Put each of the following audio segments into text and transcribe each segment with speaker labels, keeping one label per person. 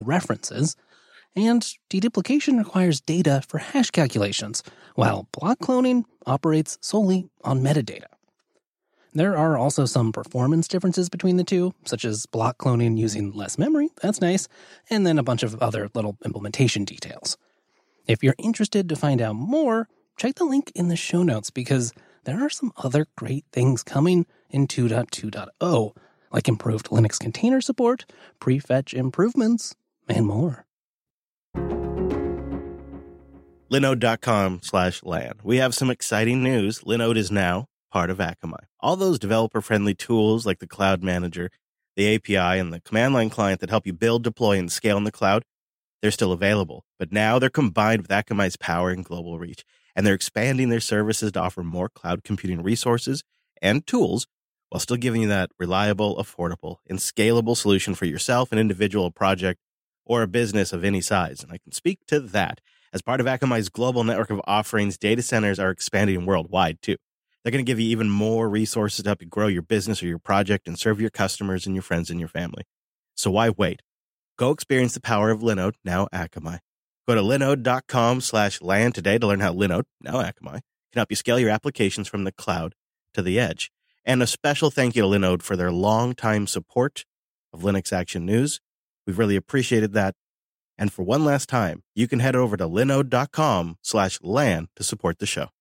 Speaker 1: references, and deduplication requires data for hash calculations, while block cloning operates solely on metadata. There are also some performance differences between the two, such as block cloning using less memory, that's nice, and then a bunch of other little implementation details. If you're interested to find out more, check the link in the show notes because there are some other great things coming in 2.2.0, like improved Linux container support, prefetch improvements, and more.
Speaker 2: Linode.com/LAN. We have some exciting news. Linode is now part of Akamai. All those developer-friendly tools like the Cloud Manager, the API, and the command line client that help you build, deploy, and scale in the cloud, they're still available. But now they're combined with Akamai's power and global reach, and they're expanding their services to offer more cloud computing resources and tools while still giving you that reliable, affordable, and scalable solution for yourself, an individual project, or a business of any size. And I can speak to that. As part of Akamai's global network of offerings, data centers are expanding worldwide, too. They're going to give you even more resources to help you grow your business or your project and serve your customers and your friends and your family. So why wait? Go experience the power of Linode, now Akamai. Go to linode.com/LAN today to learn how Linode, now Akamai, can help you scale your applications from the cloud to the edge. And a special thank you to Linode for their longtime support of Linux Action News. We've really appreciated that. And for one last time, you can head over to linode.com/LAN to support the show.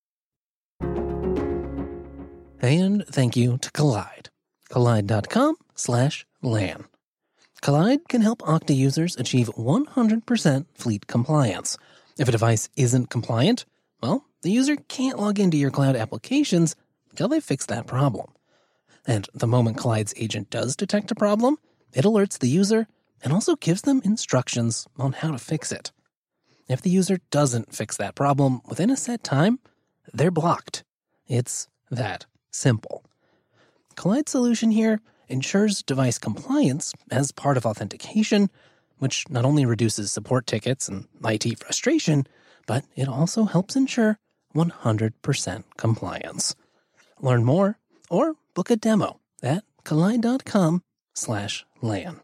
Speaker 1: And thank you to Kolide. Kolide.com/LAN. Kolide can help Okta users achieve 100% fleet compliance. If a device isn't compliant, well, the user can't log into your cloud applications until they fix that problem. And the moment Kolide's agent does detect a problem, it alerts the user and also gives them instructions on how to fix it. If the user doesn't fix that problem within a set time, they're blocked. It's that simple. Kolide's solution here ensures device compliance as part of authentication, which not only reduces support tickets and IT frustration, but it also helps ensure 100% compliance. Learn more or book a demo at kolide.com/LAN.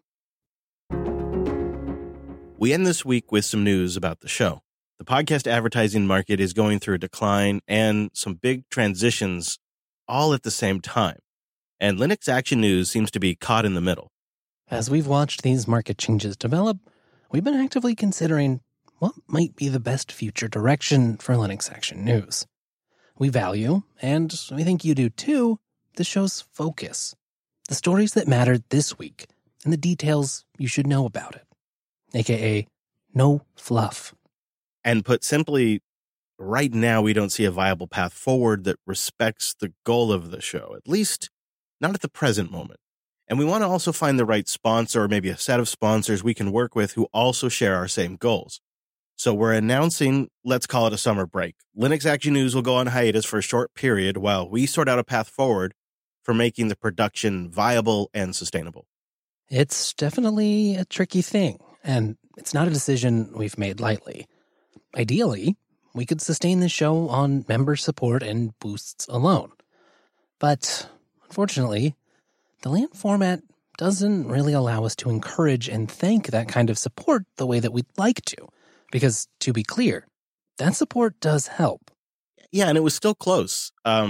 Speaker 2: We end this week with some news about the show. The podcast advertising market is going through a decline and some big transitions all at the same time. And Linux Action News seems to be caught in the middle.
Speaker 1: As we've watched these market changes develop, we've been actively considering what might be the best future direction for Linux Action News. We value, and we think you do too, the show's focus. The stories that mattered this week, and the details you should know about it. AKA, no fluff.
Speaker 2: And put simply, right now we don't see a viable path forward that respects the goal of the show, at least not at the present moment. And we want to also find the right sponsor or maybe a set of sponsors we can work with who also share our same goals. So we're announcing, let's call it a summer break. Linux Action News will go on hiatus for a short period while we sort out a path forward for making the production viable and sustainable.
Speaker 1: It's definitely a tricky thing, and it's not a decision we've made lightly. Ideally, we could sustain the show on member support and boosts alone. But unfortunately, the LAN format doesn't really allow us to encourage and thank that kind of support the way that we'd like to. Because, to be clear, that support does help.
Speaker 2: Yeah, and it was still close.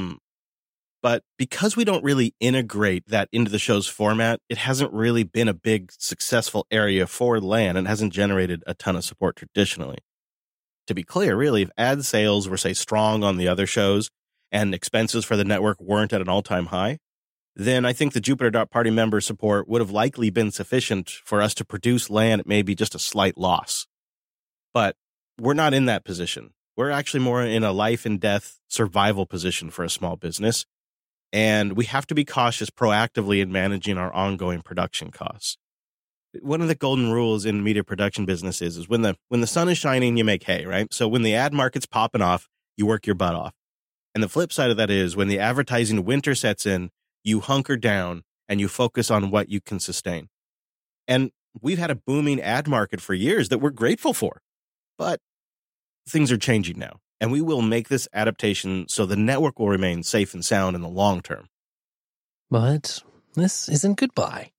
Speaker 2: But because we don't really integrate that into the show's format, it hasn't really been a big successful area for LAN and hasn't generated a ton of support traditionally. To be clear, really, if ad sales were, say, strong on the other shows and expenses for the network weren't at an all-time high, then I think the Jupiter.party member support would have likely been sufficient for us to produce LAN at maybe just a slight loss. But we're not in that position. We're actually more in a life and death survival position for a small business. And we have to be cautious proactively in managing our ongoing production costs. One of the golden rules in media production business is when the sun is shining, you make hay, right? So when the ad market's popping off, you work your butt off. And the flip side of that is when the advertising winter sets in, you hunker down and you focus on what you can sustain. And we've had a booming ad market for years that we're grateful for. But things are changing now, and we will make this adaptation so the network will remain safe and sound in the long term.
Speaker 1: But this isn't goodbye.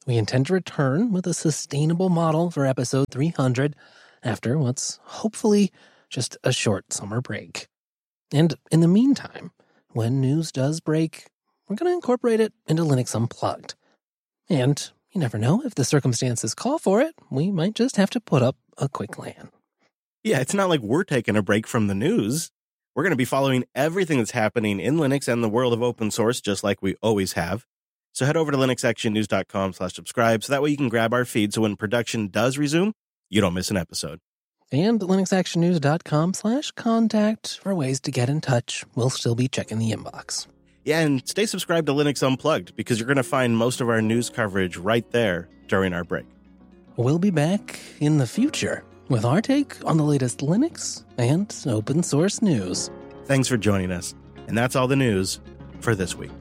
Speaker 1: We intend to return with a sustainable model for episode 300 after what's hopefully just a short summer break. And in the meantime, when news does break, we're going to incorporate it into Linux Unplugged. And you never know, if the circumstances call for it, we might just have to put up a quick LAN.
Speaker 2: Yeah, it's not like we're taking a break from the news. We're going to be following everything that's happening in Linux and the world of open source, just like we always have. So head over to linuxactionnews.com/subscribe so that way you can grab our feed so when production does resume, you don't miss an episode.
Speaker 1: And linuxactionnews.com/contact for ways to get in touch. We'll still be checking the inbox.
Speaker 2: Yeah, and stay subscribed to Linux Unplugged because you're going to find most of our news coverage right there during our break.
Speaker 1: We'll be back in the future with our take on the latest Linux and open source news.
Speaker 2: Thanks for joining us. And that's all the news for this week.